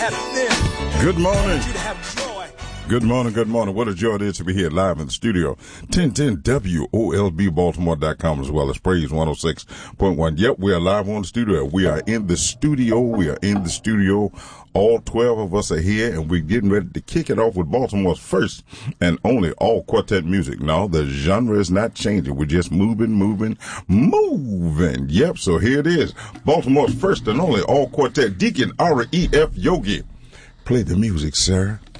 Good morning. Good morning, good morning. What a joy it is to be here live in the studio. 1010 WOLBbaltimore.com as well as Praise 106.1. Yep, we are live on the studio. We are in the studio. All 12 of us are here, and we're getting ready to kick it off with Baltimore's first and only all quartet music. No, the genre is not changing. We're just moving. Yep, so here it is. Baltimore's first and only all quartet, Deacon R.E.F. Yogi. Play the music, sir.